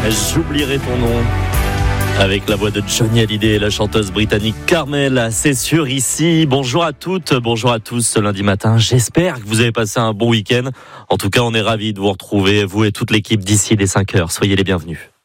J'oublierai ton nom. Avec la voix de Johnny Hallyday et la chanteuse britannique Carmel, c'est sûr ici. Bonjour à toutes, bonjour à tous ce lundi matin. J'espère que vous avez passé un bon week-end. En tout cas, on est ravis de vous retrouver, vous et toute l'équipe d'ici les 5 heures. Soyez les bienvenus.